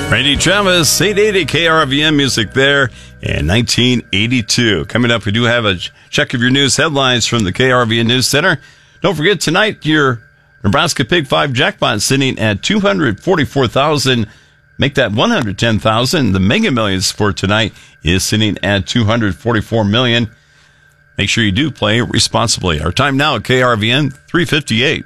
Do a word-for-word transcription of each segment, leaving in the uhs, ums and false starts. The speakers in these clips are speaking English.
Randy Travis, eight eighty K R V N music there in nineteen eighty-two. Coming up, we do have a check of your news headlines from the K R V N News Center. Don't forget, tonight, your Nebraska Pig five jackpot sitting at two hundred forty-four thousand dollars. Make that one hundred ten thousand dollars. The Mega Millions for tonight is sitting at two hundred forty-four million dollars. Make sure you do play responsibly. Our time now at K R V N three fifty-eight.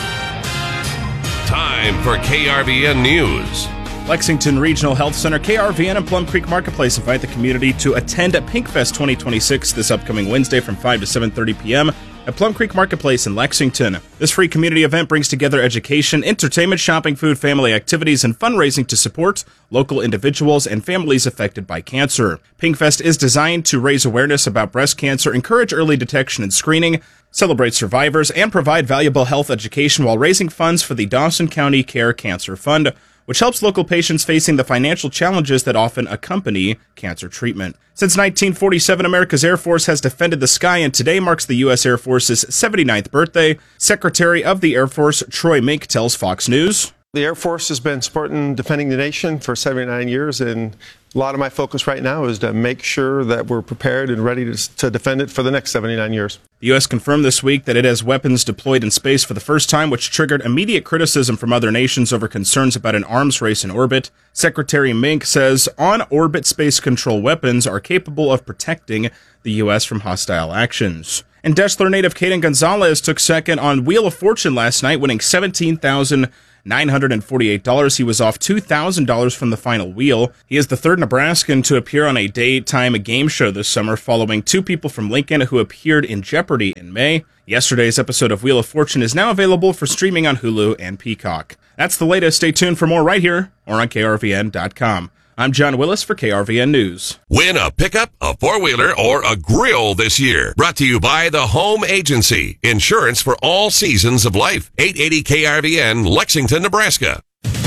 Time for K R V N News. Lexington Regional Health Center, K R V N, and Plum Creek Marketplace invite the community to attend at PinkFest twenty twenty-six this upcoming Wednesday from five to seven thirty p.m. at Plum Creek Marketplace in Lexington. This free community event brings together education, entertainment, shopping, food, family activities, and fundraising to support local individuals and families affected by cancer. PinkFest is designed to raise awareness about breast cancer, encourage early detection and screening, celebrate survivors, and provide valuable health education while raising funds for the Dawson County Care Cancer Fund, which helps local patients facing the financial challenges that often accompany cancer treatment. Since nineteen forty-seven, America's Air Force has defended the sky, and today marks the U S Air Force's seventy-ninth birthday. Secretary of the Air Force Troy Mink tells Fox News. The Air Force has been supporting defending the nation for seventy-nine years, and a lot of my focus right now is to make sure that we're prepared and ready to, to defend it for the next seventy-nine years. The U S confirmed this week that it has weapons deployed in space for the first time, which triggered immediate criticism from other nations over concerns about an arms race in orbit. Secretary Mink says on-orbit space control weapons are capable of protecting the U S from hostile actions. And Deshler native Caden Gonzalez took second on Wheel of Fortune last night, winning seventeen thousand nine hundred forty-eight dollars. He was off two thousand dollars from the final wheel. He is the third Nebraskan to appear on a daytime game show this summer, following two people from Lincoln who appeared in Jeopardy in May. Yesterday's episode of Wheel of Fortune is now available for streaming on Hulu and Peacock. That's the latest. Stay tuned for more right here or on K R V N dot com. I'm John Willis for K R V N News. Win a pickup, a four-wheeler, or a grill this year. Brought to you by the Home Agency. Insurance for all seasons of life. eight eighty K R V N, Lexington, Nebraska.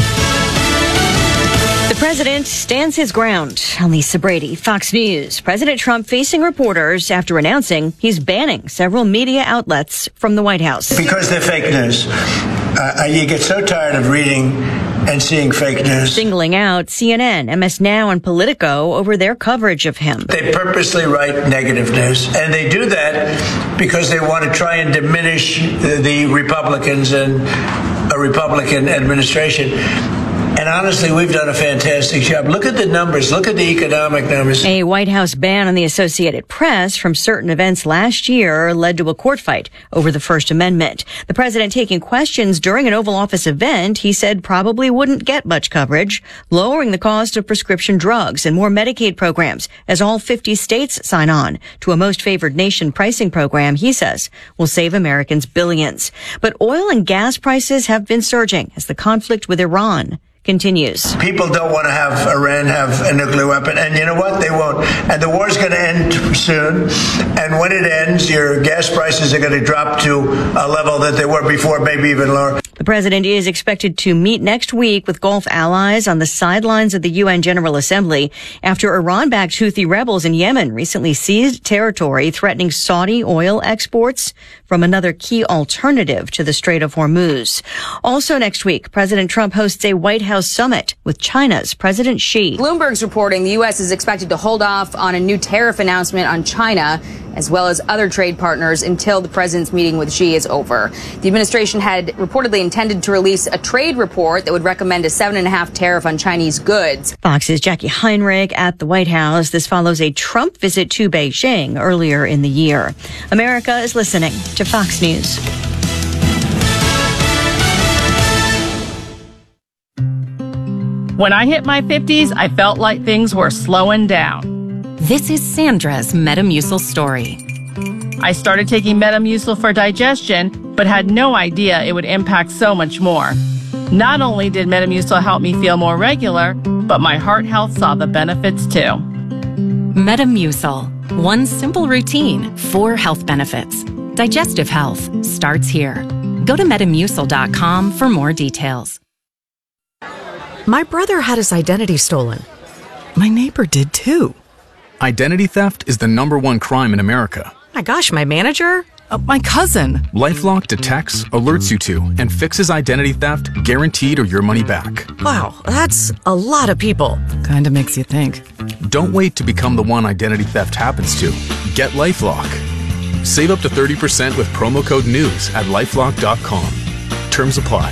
The president stands his ground. On Lisa Brady, Fox News. President Trump facing reporters after announcing he's banning several media outlets from the White House. Because they're fake news. Uh, you get so tired of reading and seeing fake news. Singling out C N N, M S Now, and Politico over their coverage of him. They purposely write negative news, and they do that because they want to try and diminish the, the Republicans and a Republican administration. And honestly, we've done a fantastic job. Look at the numbers. Look at the economic numbers. A White House ban on the Associated Press from certain events last year led to a court fight over the First Amendment. The president taking questions during an Oval Office event he said probably wouldn't get much coverage, lowering the cost of prescription drugs and more Medicaid programs as all fifty states sign on to a most favored nation pricing program he says will save Americans billions. But oil and gas prices have been surging as the conflict with Iran continues. People don't want to have Iran have a nuclear weapon, and you know what? They won't. And the war's going to end soon. And when it ends, your gas prices are going to drop to a level that they were before, maybe even lower. The president is expected to meet next week with Gulf allies on the sidelines of the U N General Assembly after Iran-backed Houthi rebels in Yemen recently seized territory threatening Saudi oil exports from another key alternative to the Strait of Hormuz. Also next week, President Trump hosts a White House summit with China's President Xi. Bloomberg's reporting the U S is expected to hold off on a new tariff announcement on China as well as other trade partners until the president's meeting with Xi is over. The administration had reportedly intended to release a trade report that would recommend a seven and a half tariff on Chinese goods. Fox's Jackie Heinrich at the White House. This follows a Trump visit to Beijing earlier in the year. America is listening to Fox News. When I hit my fifties, I felt like things were slowing down. This is Sandra's Metamucil story. I started taking Metamucil for digestion, but had no idea it would impact so much more. Not only did Metamucil help me feel more regular, but my heart health saw the benefits too. Metamucil. One simple routine, four health benefits. Digestive health starts here. Go to metamucil dot com for more details. My brother had his identity stolen. My neighbor did too. Identity theft is the number one crime in America. My gosh, my manager? Uh, my cousin. LifeLock detects, alerts you to, and fixes identity theft, guaranteed or your money back. Wow, that's a lot of people. Kinda makes you think. Don't wait to become the one identity theft happens to. Get LifeLock. Save up to thirty percent with promo code NEWS at lifelock dot com. Terms apply.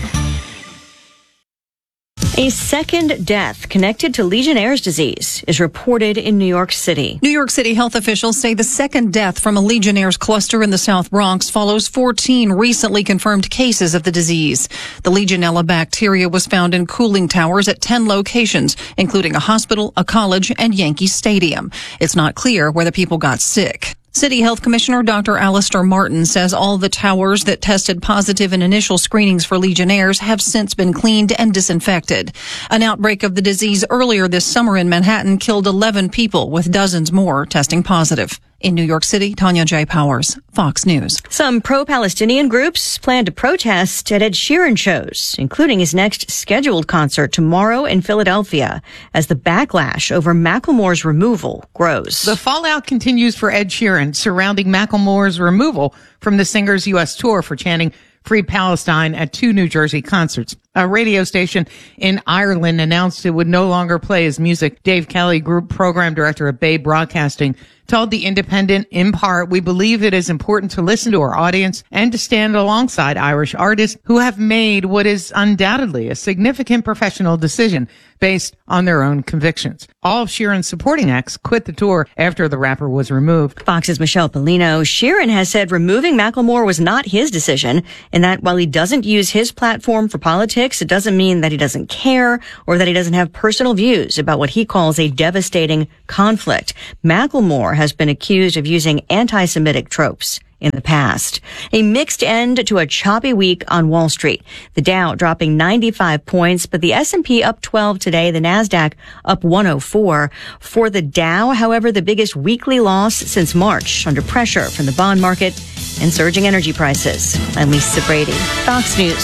A second death connected to Legionnaire's disease is reported in New York City. New York City health officials say the second death from a Legionnaire's cluster in the South Bronx follows fourteen recently confirmed cases of the disease. The Legionella bacteria was found in cooling towers at ten locations, including a hospital, a college, and Yankee Stadium. It's not clear whether people got sick. City Health Commissioner Doctor Alistair Martin says all the towers that tested positive in initial screenings for Legionnaires have since been cleaned and disinfected. An outbreak of the disease earlier this summer in Manhattan killed eleven people, with dozens more testing positive. In New York City, Tanya J. Powers, Fox News. Some pro-Palestinian groups plan to protest at Ed Sheeran shows, including his next scheduled concert tomorrow in Philadelphia, as the backlash over Macklemore's removal grows. The fallout continues for Ed Sheeran surrounding Macklemore's removal from the singer's U S tour for chanting Free Palestine at two New Jersey concerts. A radio station in Ireland announced it would no longer play his music. Dave Kelly, group program director at Bay Broadcasting, told The Independent, in part, we believe it is important to listen to our audience and to stand alongside Irish artists who have made what is undoubtedly a significant professional decision based on their own convictions. All of Sheeran's supporting acts quit the tour after the rapper was removed. Fox's Michelle Polino. Sheeran has said removing Macklemore was not his decision, and that while he doesn't use his platform for politics, it doesn't mean that he doesn't care or that he doesn't have personal views about what he calls a devastating conflict. Macklemore has been accused of using anti-Semitic tropes in the past. A mixed end to a choppy week on Wall Street. The Dow dropping ninety-five points, but the S and P up twelve today, the Nasdaq up one oh four. For the Dow, however, the biggest weekly loss since March, under pressure from the bond market and surging energy prices. I'm Lisa Brady, Fox News.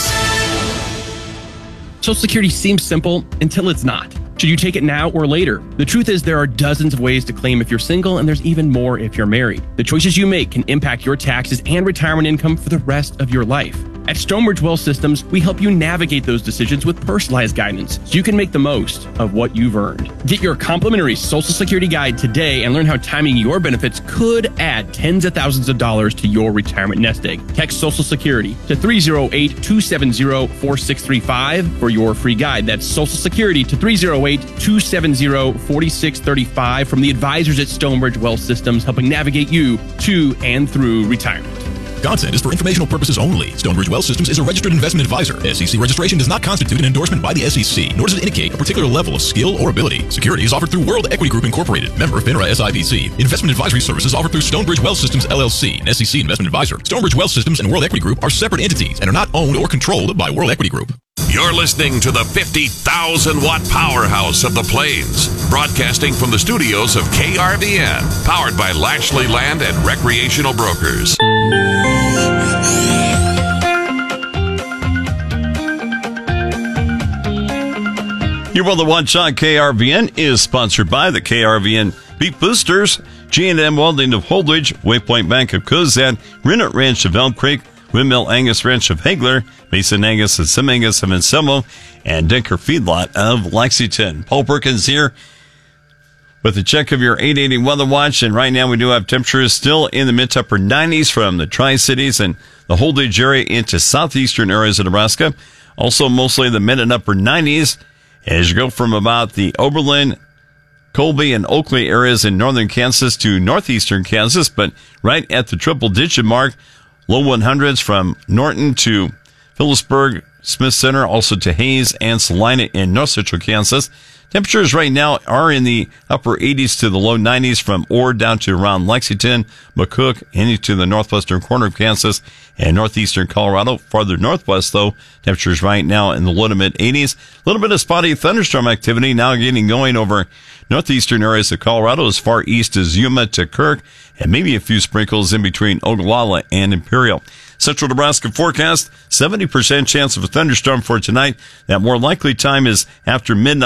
Social Security seems simple until it's not. Should you take it now or later? The truth is there are dozens of ways to claim if you're single, and there's even more if you're married. The choices you make can impact your taxes and retirement income for the rest of your life. At Stonebridge Wealth Systems, we help you navigate those decisions with personalized guidance so you can make the most of what you've earned. Get your complimentary Social Security guide today and learn how timing your benefits could add tens of thousands of dollars to your retirement nest egg. Text Social Security to three oh eight, two seven oh, four six three five for your free guide. That's Social Security to three oh eight, two seven oh, four six three five from the advisors at Stonebridge Wealth Systems, helping navigate you to and through retirement. Content is for informational purposes only. Stonebridge Wealth Systems is a registered investment advisor. S E C registration does not constitute an endorsement by the S E C, nor does it indicate a particular level of skill or ability. Security is offered through World Equity Group Incorporated, member FINRA S I P C. Investment advisory services offered through Stonebridge Wealth Systems L L C, an S E C investment advisor. Stonebridge Wealth Systems and World Equity Group are separate entities and are not owned or controlled by World Equity Group. You're listening to the fifty thousand watt powerhouse of the Plains, broadcasting from the studios of K R V N, powered by Lashley Land and Recreational Brokers. Your World of One Shot K R V N is sponsored by the K R V N Beef Boosters, G and M Welding of Holdridge, Waypoint Bank of Cozad, Rennet Ranch of Elm Creek, Windmill Angus Ranch of Hagler, Mason Angus and Sim Angus of Anselmo, and Denker Feedlot of Lexington. Paul Perkins here with a check of your eight eighty weather watch, and right now we do have temperatures still in the mid to upper nineties from the Tri-Cities and the Holdridge area into southeastern areas of Nebraska. Also mostly the mid and upper nineties as you go from about the Oberlin, Colby, and Oakley areas in northern Kansas to northeastern Kansas, but right at the triple digit mark, low one hundreds from Norton to Phillipsburg, Smith Center, also to Hayes and Salina in north central Kansas. Temperatures right now are in the upper eighties to the low nineties from Ord down to around Lexington, McCook, into the northwestern corner of Kansas and northeastern Colorado. Farther northwest, though, temperatures right now in the low to mid eighties. A little bit of spotty thunderstorm activity now getting going over northeastern areas of Colorado as far east as Yuma to Kirk, and maybe a few sprinkles in between Ogallala and Imperial. Central Nebraska forecast, seventy percent chance of a thunderstorm for tonight. That more likely time is after midnight, lows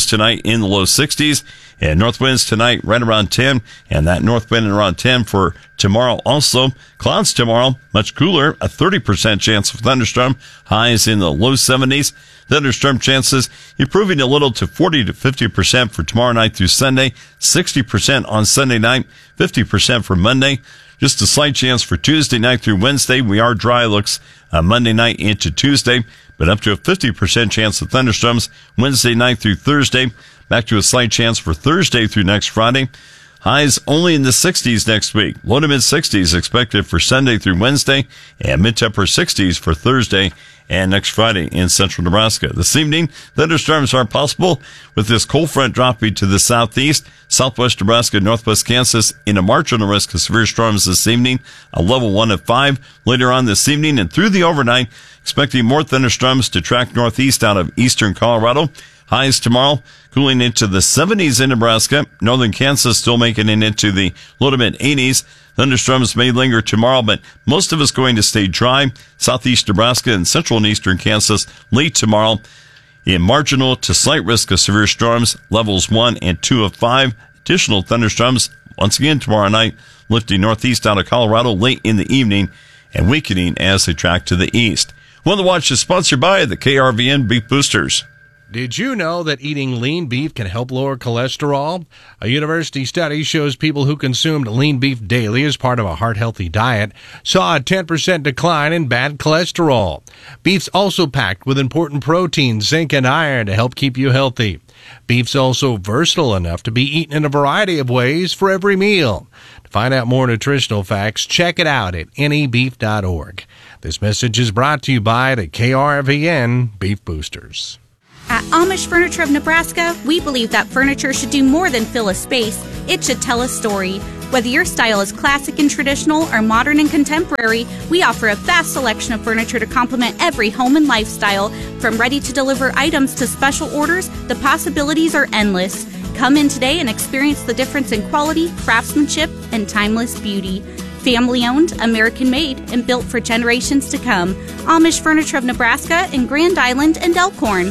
lows tonight in the low sixties, and north winds tonight right around ten, and that north wind around ten for tomorrow also. Clouds tomorrow, much cooler, a thirty percent chance of thunderstorm, highs in the low seventies. Thunderstorm chances improving a little to forty to fifty percent for tomorrow night through Sunday, sixty percent on Sunday night, fifty percent for Monday. Just a slight chance for Tuesday night through Wednesday. We are dry looks uh, Monday night into Tuesday, but up to a fifty percent chance of thunderstorms Wednesday night through Thursday. Back to a slight chance for Thursday through next Friday. Highs only in the sixties next week. Low to mid sixties expected for Sunday through Wednesday, and mid to upper sixties for Thursday and next Friday in central Nebraska. This evening, thunderstorms are possible with this cold front dropping to the southeast, southwest Nebraska, northwest Kansas in a marginal risk of severe storms this evening, a level one of five. Later on this evening and through the overnight, expecting more thunderstorms to track northeast out of eastern Colorado. Highs tomorrow, cooling into the seventies in Nebraska. Northern Kansas still making it into the low to mid eighties. Thunderstorms may linger tomorrow, but most of it's going to stay dry. Southeast Nebraska and central and eastern Kansas late tomorrow. In marginal to slight risk of severe storms, levels one and two of five. Additional thunderstorms once again tomorrow night, lifting northeast out of Colorado late in the evening and weakening as they track to the east. One of the watch is sponsored by the K R V N Beef Boosters. Did you know that eating lean beef can help lower cholesterol? A university study shows people who consumed lean beef daily as part of a heart-healthy diet saw a ten percent decline in bad cholesterol. Beef's also packed with important proteins, zinc, and iron to help keep you healthy. Beef's also versatile enough to be eaten in a variety of ways for every meal. To find out more nutritional facts, check it out at N E beef dot org. This message is brought to you by the K R V N Beef Boosters. At Amish Furniture of Nebraska, we believe that furniture should do more than fill a space. It should tell a story. Whether your style is classic and traditional or modern and contemporary, we offer a vast selection of furniture to complement every home and lifestyle. From ready-to-deliver items to special orders, the possibilities are endless. Come in today and experience the difference in quality, craftsmanship, and timeless beauty. Family-owned, American-made, and built for generations to come. Amish Furniture of Nebraska in Grand Island and Elkhorn.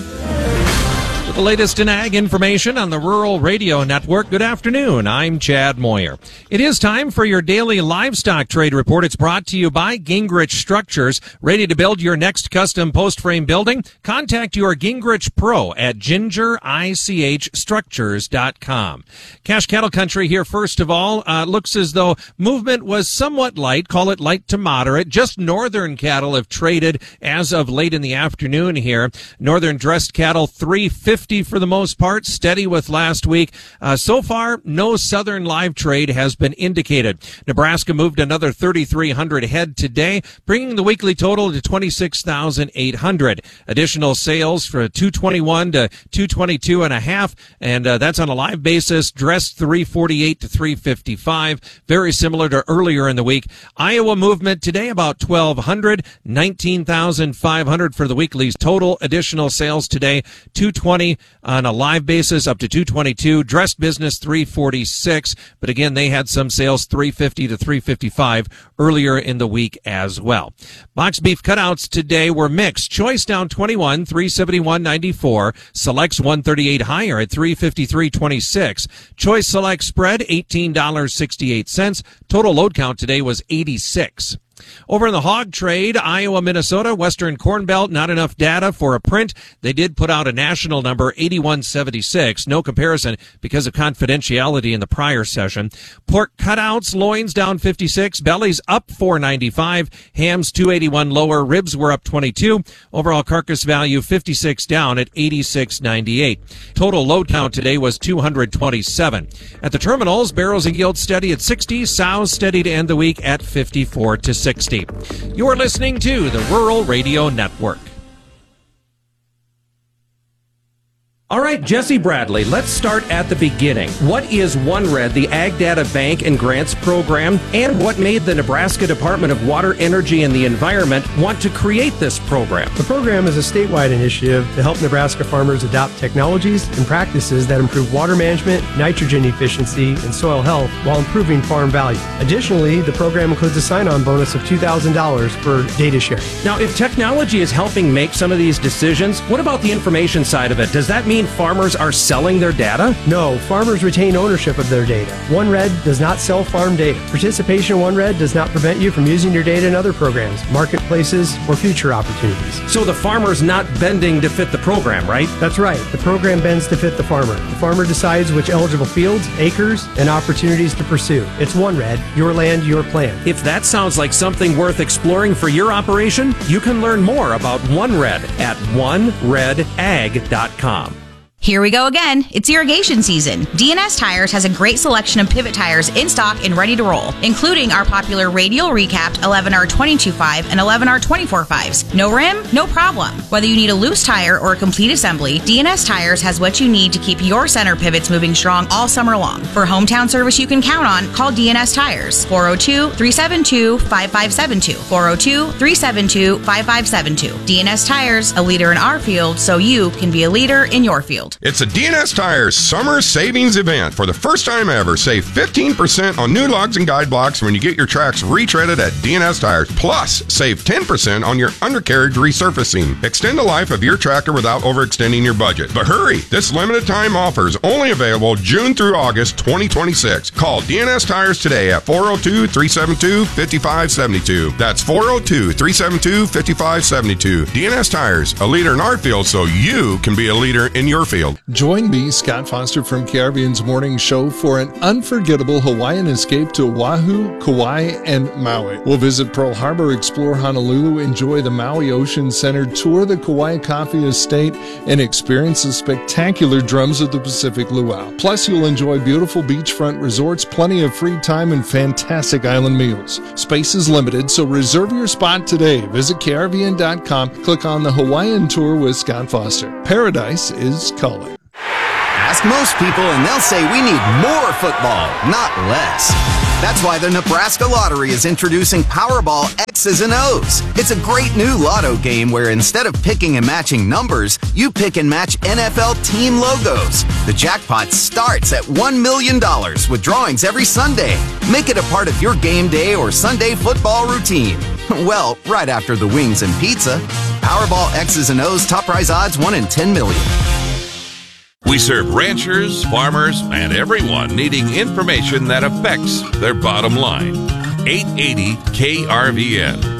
The latest in ag information on the Rural Radio Network. Good afternoon. I'm Chad Moyer. It is time for your daily livestock trade report. It's brought to you by Gingrich Structures. Ready to build your next custom post frame building? Contact your Gingrich Pro at ginger ich structures dot com. Cash cattle country here first of all. Uh, looks as though movement was somewhat light. Call it light to moderate. Just northern cattle have traded as of late in the afternoon here. Northern dressed cattle three fifty for the most part, steady with last week. Uh, so far, no southern live trade has been indicated. Nebraska moved another thirty-three hundred head today, bringing the weekly total to twenty-six thousand eight hundred. Additional sales for two twenty-one to two twenty-two and a half, and uh, that's on a live basis. Dressed three forty-eight to three fifty-five, very similar to earlier in the week. Iowa movement today about twelve hundred, nineteen thousand five hundred for the weekly's total. Additional sales today two twenty on a live basis up to two twenty-two. Dressed business three forty-six, but again they had some sales three fifty to three fifty-five earlier in the week as well. Box beef cutouts today were mixed. Choice down twenty-one, three seventy-one ninety-four. Selects one thirty-eight higher at three fifty-three twenty-six. Choice select spread eighteen dollars and sixty-eight cents. Total load count today was eighty-six. Over in the hog trade, Iowa, Minnesota, Western Corn Belt, not enough data for a print. They did put out a national number, eighty-one seventy-six. No comparison because of confidentiality in the prior session. Pork cutouts, loins down fifty-six, bellies up four ninety-five, hams two eighty-one lower, ribs were up twenty-two. Overall carcass value fifty-six down at eighty-six ninety-eight. Total load count today was two hundred twenty-seven. At the terminals, barrels and yields steady at sixty, sows steady to end the week at fifty-four to sixty. You're listening to the Rural Radio Network. All right, Jesse Bradley, let's start at the beginning. What is OneRed, the Ag Data Bank and Grants Program, and what made the Nebraska Department of Water, Energy, and the Environment want to create this program? The program is a statewide initiative to help Nebraska farmers adopt technologies and practices that improve water management, nitrogen efficiency, and soil health while improving farm value. Additionally, the program includes a sign-on bonus of two thousand dollars for data sharing. Now, if technology is helping make some of these decisions, what about the information side of it? Does that mean mean farmers are selling their data? No, farmers retain ownership of their data. OneRed does not sell farm data. Participation in OneRed does not prevent you from using your data in other programs, marketplaces, or future opportunities. So the farmer's not bending to fit the program, right? That's right. The program bends to fit the farmer. The farmer decides which eligible fields, acres, and opportunities to pursue. It's OneRed, your land, your plan. If that sounds like something worth exploring for your operation, you can learn more about OneRed at one red ag dot com. Here we go again. It's irrigation season. D N S Tires has a great selection of pivot tires in stock and ready to roll, including our popular radial recapped eleven R twenty-two point five and eleven R twenty-four point fives. No rim? No problem. Whether you need a loose tire or a complete assembly, D N S Tires has what you need to keep your center pivots moving strong all summer long. For hometown service you can count on, call D N S Tires. four oh two, three seven two, five five seven two. four oh two, three seven two, five five seven two. D N S Tires, a leader in our field, so you can be a leader in your field. It's a D N S Tires Summer Savings Event. For the first time ever, save fifteen percent on new lugs and guide blocks when you get your tracks retreaded at D N S Tires. Plus, save ten percent on your undercarriage resurfacing. Extend the life of your tractor without overextending your budget. But hurry! This limited time offer is only available June through August twenty twenty-six. Call D N S Tires today at four oh two, three seven two, five five seven two. That's four oh two, three seven two, five five seven two. D N S Tires, a leader in our field so you can be a leader in your field. Join me, Scott Foster from K R V N's Morning Show, for an unforgettable Hawaiian escape to Oahu, Kauai, and Maui. We'll visit Pearl Harbor, explore Honolulu, enjoy the Maui Ocean Center, tour the Kauai Coffee Estate, and experience the spectacular drums of the Pacific Luau. Plus, you'll enjoy beautiful beachfront resorts, plenty of free time, and fantastic island meals. Space is limited, so reserve your spot today. Visit K R V N dot com, click on the Hawaiian Tour with Scott Foster. Paradise is calling. Ask most people and they'll say we need more football, not less. That's why the Nebraska Lottery is introducing Powerball X's and O's. It's a great new lotto game where instead of picking and matching numbers, you pick and match N F L team logos. The jackpot starts at one million dollars with drawings every Sunday. Make it a part of your game day or Sunday football routine. Well, right after the wings and pizza. Powerball X's and O's top prize odds one in ten million. We serve ranchers, farmers, and everyone needing information that affects their bottom line. eight eighty K R V N.